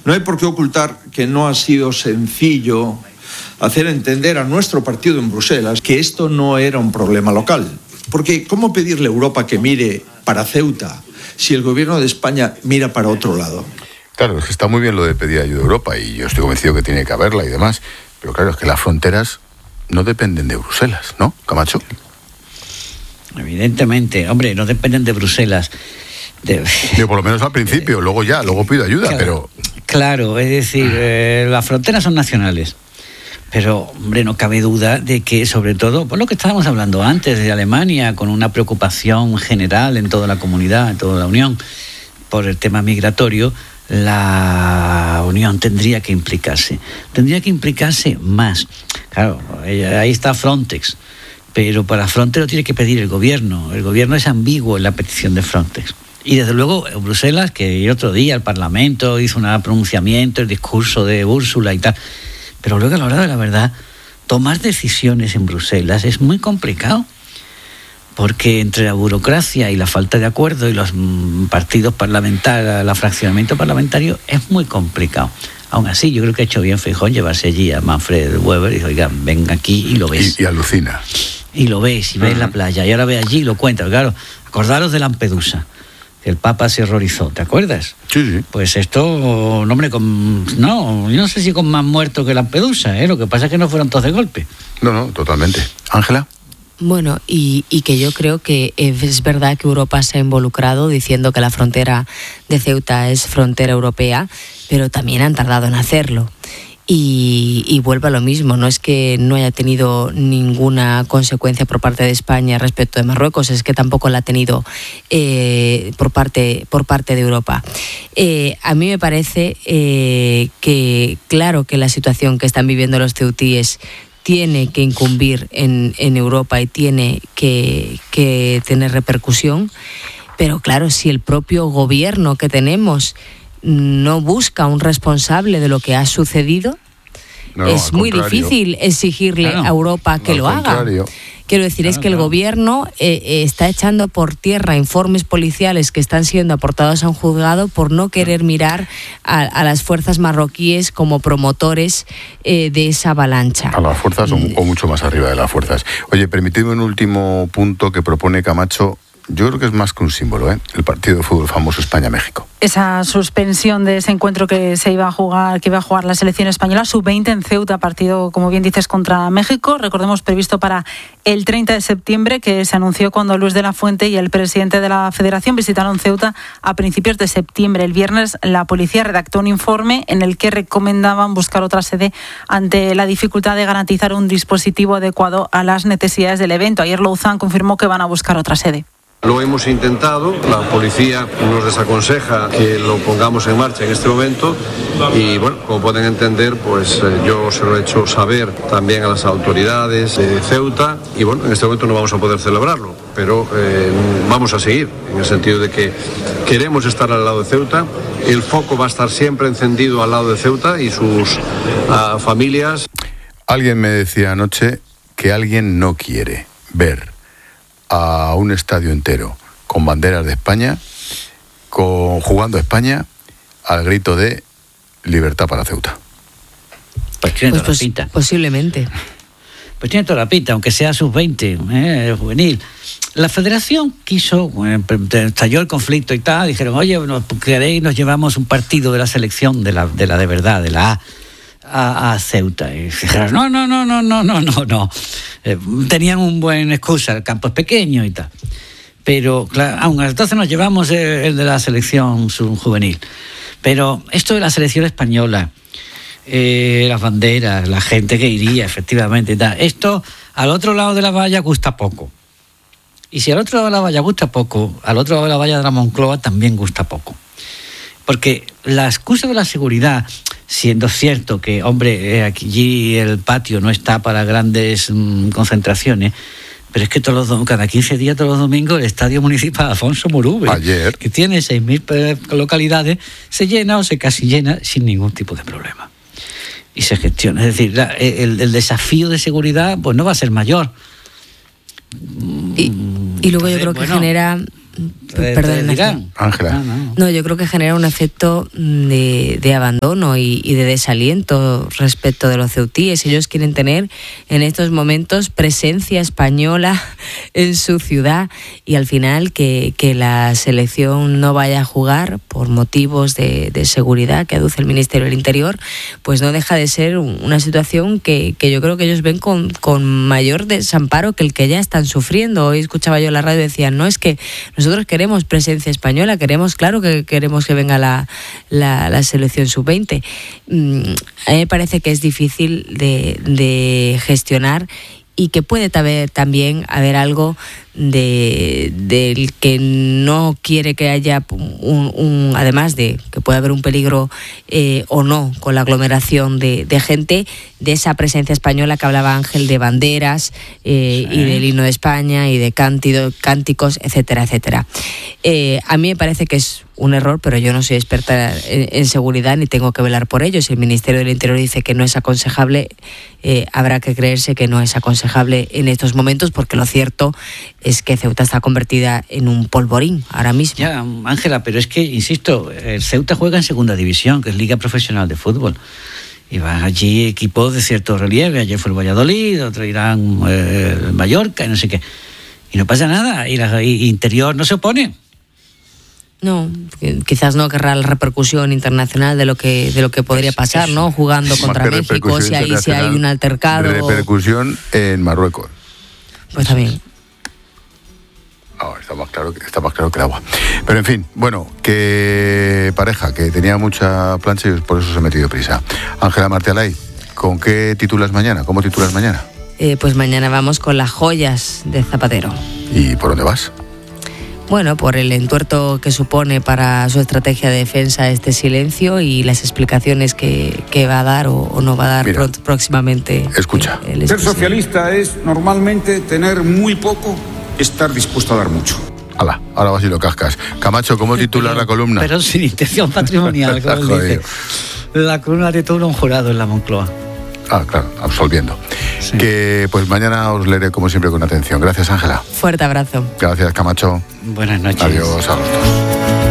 No hay por qué ocultar que no ha sido sencillo hacer entender a nuestro partido en Bruselas que esto no era un problema local. Porque ¿cómo pedirle a Europa que mire para Ceuta si el gobierno de España mira para otro lado? Claro, es que está muy bien lo de pedir ayuda a Europa y yo estoy convencido que tiene que haberla y demás, pero claro, es que las fronteras no dependen de Bruselas, ¿no, Camacho? Evidentemente, hombre, no dependen de Bruselas. Por lo menos al principio, luego pido ayuda, claro, pero... Claro, es decir, las fronteras son nacionales. Pero, hombre, no cabe duda de que, sobre todo, por lo que estábamos hablando antes de Alemania, con una preocupación general en toda la comunidad, en toda la Unión, por el tema migratorio, la Unión tendría que implicarse más. Claro, ahí está Frontex, pero para Frontex lo tiene que pedir el gobierno es ambiguo en la petición de Frontex. Y desde luego Bruselas, que el otro día el Parlamento hizo un pronunciamiento, el discurso de Úrsula y tal, pero luego a la hora de la verdad, tomar decisiones en Bruselas es muy complicado. Porque entre la burocracia y la falta de acuerdo y los partidos parlamentarios, el fraccionamiento parlamentario, es muy complicado. Aún así, yo creo que ha hecho bien Feijóo llevarse allí a Manfred Weber y dice, oiga, ven aquí y lo ves. Y alucina. Y lo ves, y ves la playa. Y ahora ve allí y lo cuenta. Claro, acordaros de Lampedusa, que el Papa se horrorizó, ¿te acuerdas? Sí. Pues esto, no, hombre, yo no sé si con más muertos que Lampedusa, lo que pasa es que no fueron todos de golpe. No, totalmente. Ángela. Bueno, y que yo creo que es verdad que Europa se ha involucrado diciendo que la frontera de Ceuta es frontera europea, pero también han tardado en hacerlo. Y vuelve a lo mismo, no es que no haya tenido ninguna consecuencia por parte de España respecto de Marruecos, es que tampoco la ha tenido por parte de Europa. A mí me parece que claro que la situación que están viviendo los ceutíes tiene que incumbir en Europa y tiene que tener repercusión, pero claro, si el propio gobierno que no busca un responsable de lo que ha sucedido, es muy difícil exigirle a Europa que lo haga. Quiero decir, es que el gobierno está echando por tierra informes policiales que están siendo aportados a un juzgado por no querer mirar a las fuerzas marroquíes como promotores de esa avalancha. A las fuerzas o mucho más arriba de las fuerzas. Oye, permitidme un último punto que propone Camacho. Yo creo que es más que un símbolo, el partido de fútbol famoso España-México. Esa suspensión de ese encuentro que iba a jugar la selección española, sub-20 en Ceuta, partido, como bien dices, contra México. Recordemos, previsto para el 30 de septiembre, que se anunció cuando Luis de la Fuente y el presidente de la Federación visitaron Ceuta a principios de septiembre. El viernes, la policía redactó un informe en el que recomendaban buscar otra sede ante la dificultad de garantizar un dispositivo adecuado a las necesidades del evento. Ayer Louzán confirmó que van a buscar otra sede. Lo hemos intentado, la policía nos desaconseja que lo pongamos en marcha en este momento y bueno, como pueden entender, pues yo se lo he hecho saber también a las autoridades de Ceuta y bueno, en este momento no vamos a poder celebrarlo, pero vamos a seguir, en el sentido de que queremos estar al lado de Ceuta, el foco va a estar siempre encendido al lado de Ceuta y sus familias. Alguien me decía anoche que alguien no quiere ver a un estadio entero con banderas de España, jugando España al grito de libertad para Ceuta. Pues tiene toda la pinta. Posiblemente. Pues tiene toda la pinta, aunque sea sub-20, juvenil. La federación quiso, estalló el conflicto y tal, dijeron, oye, ¿queréis? Nos llevamos un partido de la selección, de la de verdad, de la A Ceuta. Y dijeron, no. Tenían un buen excusa, el campo es pequeño y tal. Pero, claro, aún entonces nos llevamos el de la selección juvenil. Pero esto de la selección española, las banderas, la gente que iría, efectivamente, y tal, esto al otro lado de la valla gusta poco. Y si al otro lado de la valla gusta poco, al otro lado de la valla de la Moncloa también gusta poco. Porque la excusa de la seguridad, siendo cierto que, hombre, aquí el patio no está para grandes concentraciones, pero es que cada 15 días, todos los domingos, el Estadio Municipal Alfonso Murube, ayer, que tiene 6.000 localidades, se llena o se casi llena sin ningún tipo de problema. Y se gestiona. Es decir, el desafío de seguridad pues no va a ser mayor. Y luego yo creo que genera Perdón, dirán. Ángela. No, yo creo que genera un efecto de abandono y de desaliento respecto de los ceutíes. Ellos quieren tener en estos momentos presencia española en su ciudad y al final que la selección no vaya a jugar por motivos de seguridad que aduce el Ministerio del Interior, pues no deja de ser una situación que yo creo que ellos ven con mayor desamparo que el que ya están sufriendo. Hoy escuchaba yo en la radio y decían, no, es que nosotros queremos presencia española, claro que queremos que venga la selección sub-20. A mí me parece que es difícil de gestionar y que puede también haber algo del que no quiere que haya además de que pueda haber un peligro o no con la aglomeración de gente, de esa presencia española que hablaba Ángel, de banderas y del himno de España y de cánticos, etcétera, etcétera. A mí me parece que es un error, pero yo no soy experta en seguridad ni tengo que velar por ello. Si el Ministerio del Interior dice que no es aconsejable, habrá que creerse que no es aconsejable en estos momentos, porque lo cierto es que Ceuta está convertida en un polvorín ahora mismo. Ya, Ángela, pero es que, insisto, el Ceuta juega en segunda división, que es Liga Profesional de Fútbol. Y van allí equipos de cierto relieve. Ayer fue el Valladolid, otro irán el Mallorca, y no sé qué. Y no pasa nada, y la Interior no se opone. No, quizás no querrá la repercusión internacional de lo que podría pasar, ¿no? Jugando contra México, si hay un altercado. Repercusión en Marruecos. Pues también. Está más claro que el agua. Pero en fin, bueno, que pareja, que tenía mucha plancha y por eso se ha metido prisa. Ángela Martialay, ¿con qué titulas mañana? ¿Cómo titulas mañana? Pues mañana vamos con las joyas de Zapatero. ¿Y por dónde vas? Bueno, por el entuerto que supone para su estrategia de defensa este silencio y las explicaciones que va a dar o no va a dar próximamente. Escucha. Ser socialista es normalmente tener muy poco, estar dispuesto a dar mucho. Hala, ahora vas y lo cascas. Camacho, ¿cómo titular la columna? Pero sin intención patrimonial, como él dice. La columna de todo un jurado en la Moncloa. Ah, claro, absolviendo. Sí. Que pues mañana os leeré como siempre con atención. Gracias, Ángela. Fuerte abrazo. Gracias, Camacho. Buenas noches. Adiós a los dos.